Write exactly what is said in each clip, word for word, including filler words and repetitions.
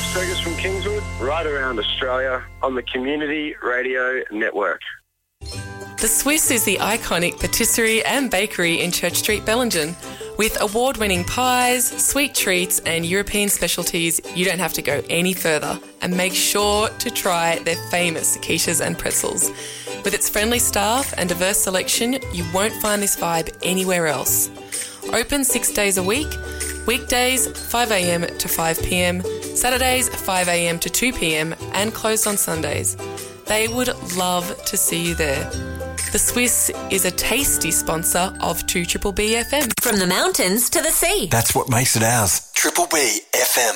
Fergus from Kingswood, right around Australia on the Community Radio Network. The Swiss is the iconic patisserie and bakery in Church Street, Bellingen. With award-winning pies, sweet treats and European specialties, you don't have to go any further. And make sure to try their famous quiches and pretzels. With its friendly staff and diverse selection, you won't find this vibe anywhere else. Open six days a week, weekdays five a.m. to five p.m, Saturdays five a.m. to two p.m, and closed on Sundays. They would love to see you there. The Swiss is a tasty sponsor of two B B B F M. From the mountains to the sea. That's what makes it ours. Triple B F M.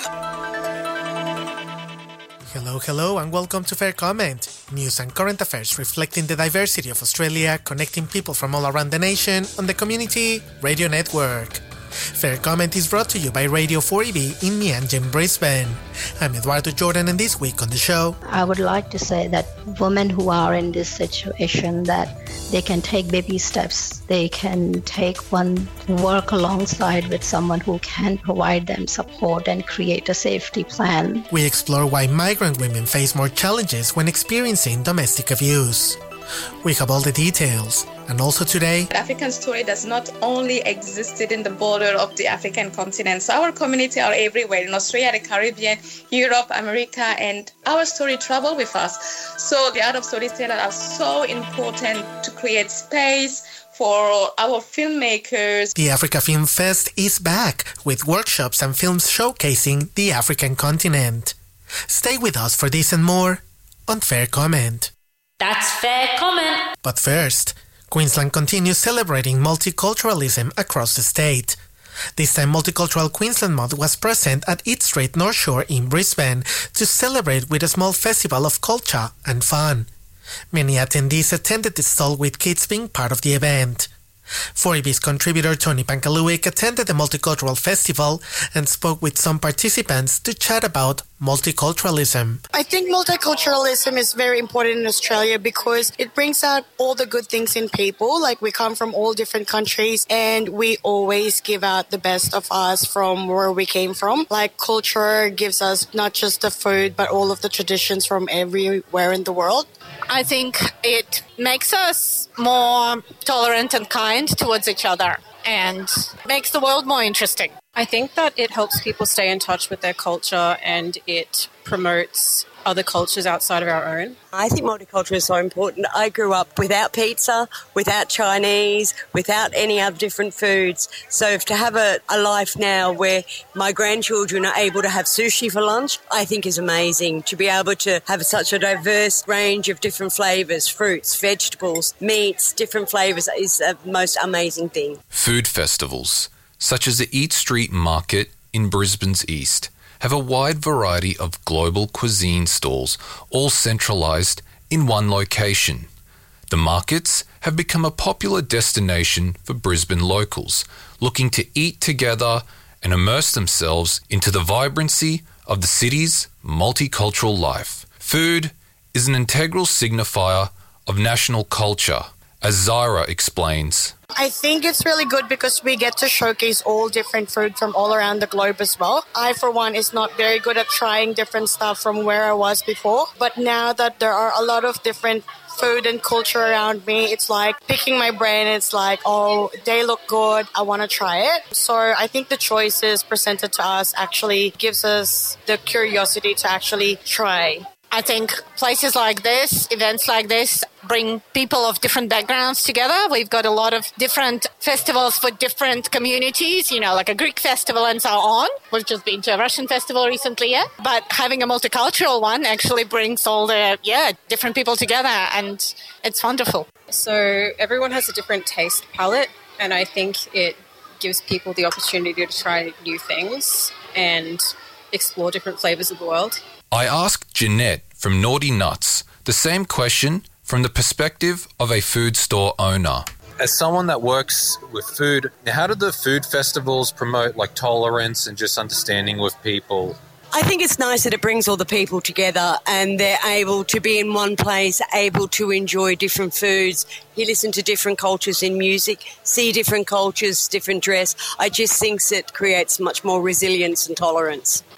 Hello, hello, and welcome to Fair Comment. News and current affairs reflecting the diversity of Australia, connecting people from all around the nation on the Community Radio Network. Fair Comment is brought to you by Radio four E B in Meanjin, Brisbane. I'm Eduardo Jordan, and this week on the show, I would like to say that women who are in this situation, that they can take baby steps. They can take one work alongside with someone who can provide them support and create a safety plan. We explore why migrant women face more challenges when experiencing domestic abuse. We have all the details. And also today, the African story does not only exist in the border of the African continent. So our community are everywhere, in Australia, the Caribbean, Europe, America, and our story travel with us. So the art of storytelling are so important to create space for our filmmakers. The Africa Film Fest is back with workshops and films showcasing the African continent. Stay with us for this and more on Fair Comment. That's Fair Comment. But first, Queensland continues celebrating multiculturalism across the state. This time, Multicultural Queensland Month was present at Eat Straight North Shore in Brisbane to celebrate with a small festival of culture and fun. Many attendees attended the stall, with kids being part of the event. four E B's contributor Tony Pankaluik attended the Multicultural Festival and spoke with some participants to chat about multiculturalism. I think multiculturalism is very important in Australia because it brings out all the good things in people. Like, we come from all different countries and we always give out the best of us from where we came from. Like, culture gives us not just the food but all of the traditions from everywhere in the world. I think it makes us more tolerant and kind towards each other and makes the world more interesting. I think that it helps people stay in touch with their culture and it promotes other cultures outside of our own. I think multicultural is so important. I grew up without pizza, without Chinese, without any other different foods. So to have a, a life now where my grandchildren are able to have sushi for lunch, I think is amazing. To be able to have such a diverse range of different flavours, fruits, vegetables, meats, different flavours is the most amazing thing. Food festivals, such as the Eat Street Market in Brisbane's East, have a wide variety of global cuisine stalls, all centralised in one location. The markets have become a popular destination for Brisbane locals looking to eat together and immerse themselves into the vibrancy of the city's multicultural life. Food is an integral signifier of national culture, as Zaira explains. I think it's really good because we get to showcase all different food from all around the globe as well. I, for one, is not very good at trying different stuff from where I was before. But now that there are a lot of different food and culture around me, it's like picking my brain. It's like, oh, they look good, I want to try it. So I think the choices presented to us actually gives us the curiosity to actually try. I think places like this, events like this, bring people of different backgrounds together. We've got a lot of different festivals for different communities, you know, like a Greek festival and so on. We've just been to a Russian festival recently, yeah. But having a multicultural one actually brings all the, yeah, different people together, and it's wonderful. So everyone has a different taste palette, and I think it gives people the opportunity to try new things and explore different flavours of the world. I asked Jeanette from Naughty Nuts the same question from the perspective of a food store owner. As someone that works with food, how do the food festivals promote like tolerance and just understanding with people? I think it's nice that it brings all the people together and they're able to be in one place, able to enjoy different foods, you listen to different cultures in music, see different cultures, different dress. I just think it creates much more resilience and tolerance.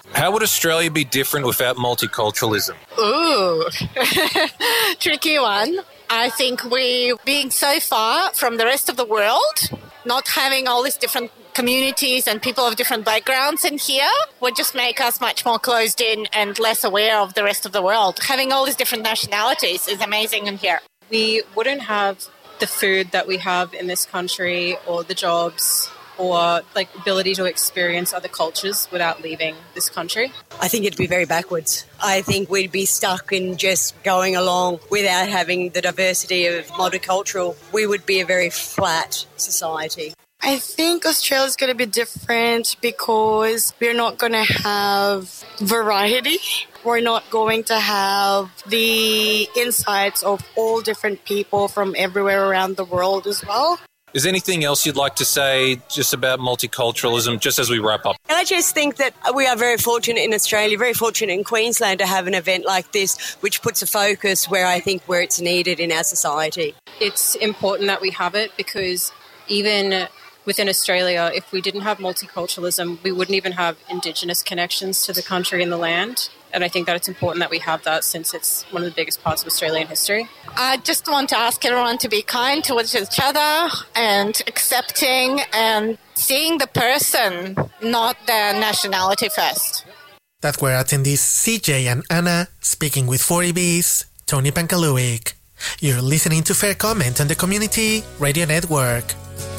How would Australia be different without multiculturalism? Ooh, tricky one. I think we being so far from the rest of the world, not having all these different communities and people of different backgrounds in here would just make us much more closed in and less aware of the rest of the world. Having all these different nationalities is amazing in here. We wouldn't have the food that we have in this country or the jobs or like ability to experience other cultures without leaving this country. I think it'd be very backwards. I think we'd be stuck in just going along without having the diversity of multicultural. We would be a very flat society. I think Australia's going to be different because we're not going to have variety. We're not going to have the insights of all different people from everywhere around the world as well. Is there anything else you'd like to say just about multiculturalism, just as we wrap up? I just think that we are very fortunate in Australia, very fortunate in Queensland to have an event like this, which puts a focus where I think where it's needed in our society. It's important that we have it because even within Australia, if we didn't have multiculturalism, we wouldn't even have Indigenous connections to the country and the land. And I think that it's important that we have that since it's one of the biggest parts of Australian history. I just want to ask everyone to be kind towards each other and accepting and seeing the person, not their nationality first. That were attendees C J and Anna speaking with four E B's Tony Pankaluik. You're listening to Fair Comment on the Community Radio Network.